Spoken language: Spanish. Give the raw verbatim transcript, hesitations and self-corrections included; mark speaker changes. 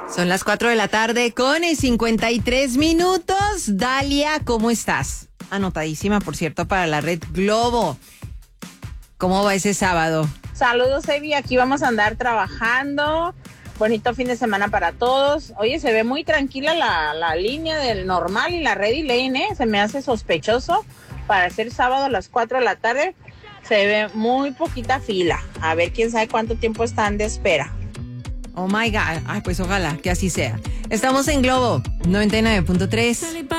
Speaker 1: Son las cuatro de la tarde con cincuenta y tres minutos. Dalia, ¿cómo estás? Anotadísima, por cierto, para la red Globo. ¿Cómo va ese sábado?
Speaker 2: Saludos, Evi. Aquí vamos a andar trabajando. Bonito fin de semana para todos. Oye, se ve muy tranquila la, la línea del normal y la Ready Lane, ¿eh? Se me hace sospechoso para ser sábado a las cuatro de la tarde. Se ve muy poquita fila. A ver, quién sabe cuánto tiempo están de espera.
Speaker 1: Oh my God. Ay, pues ojalá que así sea. Estamos en Globo noventa y nueve punto tres.